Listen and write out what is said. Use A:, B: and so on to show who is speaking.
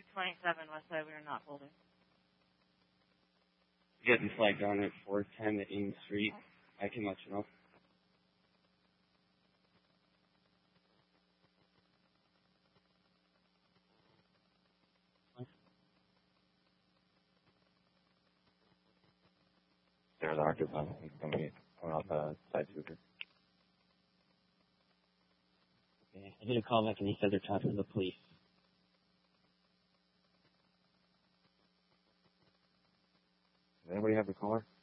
A: 27 Westside, we are not holding.
B: Getting flagged down at 410 at Ames Street. I can let you know.
C: There's an occupant coming off the side scooter.
B: Okay, I did a call back and he said they're talking to the police.
C: Does anybody have the caller?